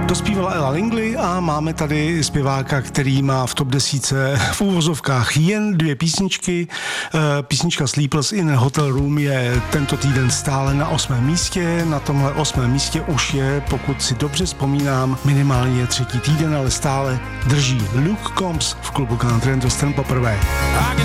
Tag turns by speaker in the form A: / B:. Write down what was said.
A: Dospívala Ella Langley a máme tady zpěváka, který má v top 10 v úvozovkách jen 2 písničky. Písnička Sleepless in a Hotel Room je tento týden stále na 8. místě. Na tomhle 8. místě už je, pokud si dobře vzpomínám, minimálně 3. týden, ale stále drží Luke Combs v klubu Country and Western poprvé.